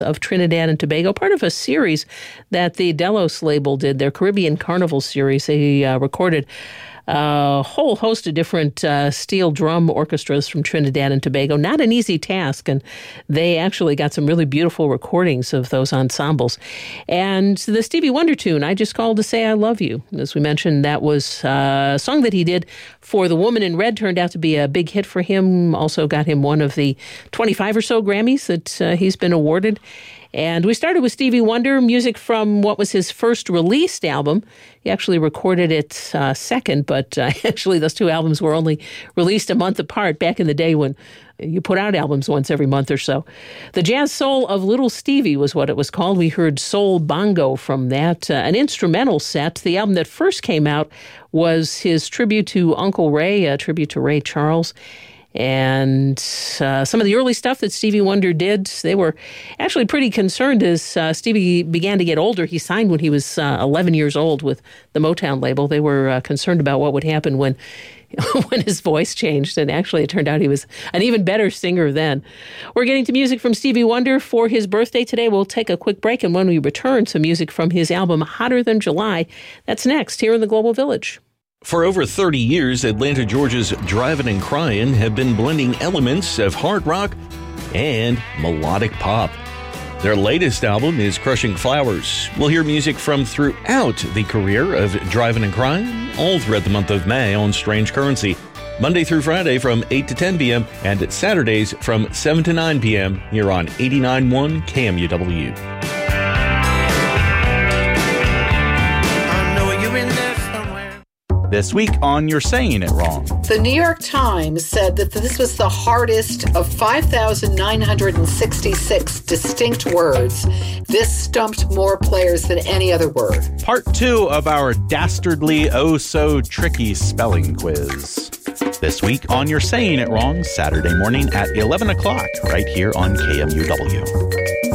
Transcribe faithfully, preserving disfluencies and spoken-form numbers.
of Trinidad and Tobago, part of a series that the Delos label did, their Caribbean Carnival series. They uh, recorded a whole host of different uh, steel drum orchestras from Trinidad and Tobago. Not an easy task, and they actually got some really beautiful recordings of those ensembles. And the Stevie Wonder tune, I Just Called to Say I Love You, as we mentioned, that was a song that he did for The Woman in Red, turned out to be a big hit for him, also got him one of the twenty-five or so Grammys that uh, he's been awarded. And we started with Stevie Wonder, music from what was his first released album. He actually recorded it uh, second, but uh, actually those two albums were only released a month apart back in the day when you put out albums once every month or so. The Jazz Soul of Little Stevie was what it was called. We heard Soul Bongo from that, uh, an instrumental set. The album that first came out was his tribute to Uncle Ray, a tribute to Ray Charles. And uh, some of the early stuff that Stevie Wonder did, they were actually pretty concerned as uh, Stevie began to get older. He signed when he was uh, eleven years old with the Motown label. They were uh, concerned about what would happen when when his voice changed, and actually it turned out he was an even better singer then. We're getting to music from Stevie Wonder for his birthday today. We'll take a quick break, and when we return, some music from his album Hotter Than July. That's next here in the Global Village. For over thirty years, Atlanta, Georgia's Drivin' and Cryin' have been blending elements of hard rock and melodic pop. Their latest album is Crushing Flowers. We'll hear music from throughout the career of Drivin' and Cryin', all throughout the month of May on Strange Currency, Monday through Friday from eight to ten p.m. and Saturdays from seven to nine p.m. here on eighty-nine point one K M U W. This week on You're Saying It Wrong. The New York Times said that this was the hardest of five thousand nine hundred sixty-six distinct words. This stumped more players than any other word. Part two of our dastardly, oh-so-tricky spelling quiz. This week on You're Saying It Wrong, Saturday morning at eleven o'clock, right here on K M U W.